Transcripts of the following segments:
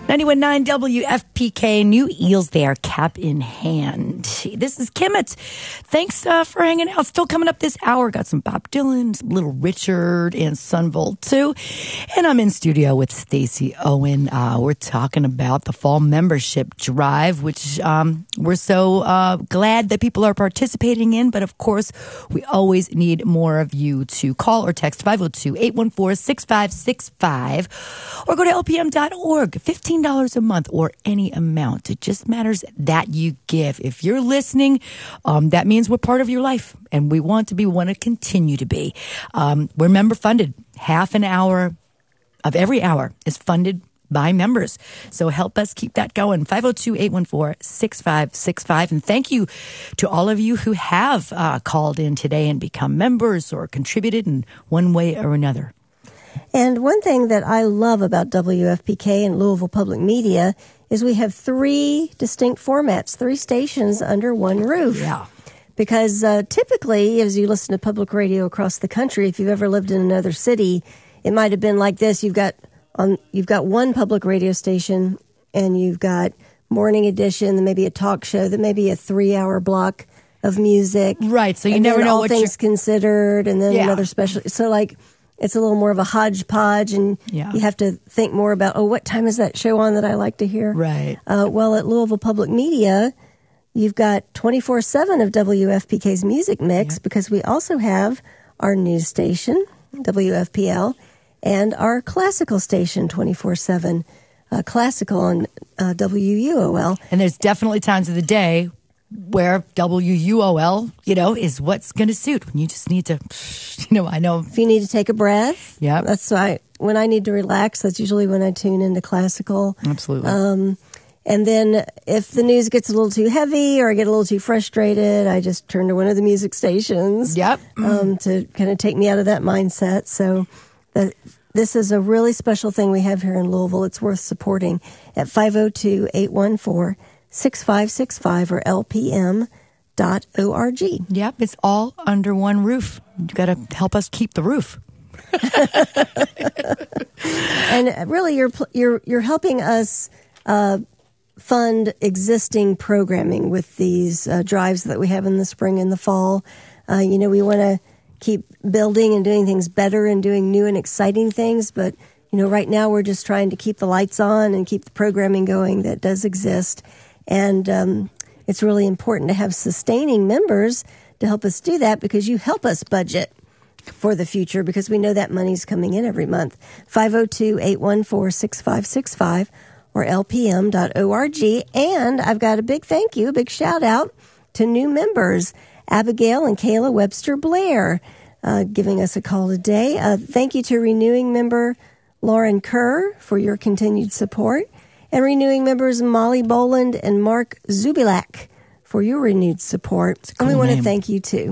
91.9 WFPK, New Eels there, cap in hand. This is Kimmett. Thanks for hanging out. Still coming up this hour. Got some Bob Dylan, some Little Richard, and Sunvolt too. And I'm in studio with Stacey Owen. We're talking about the fall membership drive, which we're so glad that people are participating in. But of course, we always need more of you to call or text 502-814-6565 or go to lpm.org. $15 a month or any amount. It just matters that you give. If you're listening, that means we're part of your life, and we want to continue to be. We're member funded. Half an hour of every hour is funded by members. So help us keep that going. 502-814-6565. And thank you to all of you who have called in today and become members or contributed in one way or another. And one thing that I love about WFPK and Louisville Public Media is we have 3 distinct formats, 3 stations under one roof. Yeah. Because typically, as you listen to public radio across the country, if you've ever lived in another city, it might have been like this. You've got one public radio station, and you've got morning edition, then maybe a talk show, then maybe a 3-hour block of music. Right, so you never know all what things considered, and then another special. So like, it's a little more of a hodgepodge, and you have to think more about, what time is that show on that I like to hear? Right. Well, at Louisville Public Media, you've got 24/7 of WFPK's music mix, because we also have our news station, WFPL, and our classical station, 24/7 classical on WUOL. And there's definitely times of the day where WUOL, is what's going to suit. When you just need to, I know. If you need to take a breath. Yeah. That's why when I need to relax, that's usually when I tune into classical. Absolutely. And then if the news gets a little too heavy or I get a little too frustrated, I just turn to one of the music stations. Yep. To kind of take me out of that mindset. So this is a really special thing we have here in Louisville. It's worth supporting at 502-814-6565 or lpm.org. Yep, it's all under one roof. You got to help us keep the roof. And really, you're helping us fund existing programming with these drives that we have in the spring and the fall. We want to keep building and doing things better and doing new and exciting things, but right now we're just trying to keep the lights on and keep the programming going that does exist. And it's really important to have sustaining members to help us do that, because you help us budget for the future, because we know that money's coming in every month. 502-814-6565 or lpm.org. And I've got a big thank you, a big shout out to new members, Abigail and Kayla Webster Blair, giving us a call today. Thank you to renewing member Lauren Kerr for your continued support. And renewing members Molly Boland and Mark Zubilak for your renewed support. Cool and we want name. to thank you too.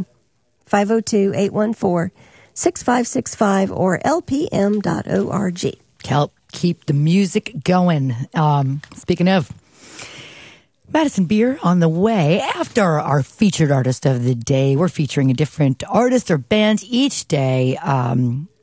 502-814-6565 or lpm.org. Help keep the music going. Speaking of, Madison Beer on the way. After our featured artist of the day, we're featuring a different artist or band each day.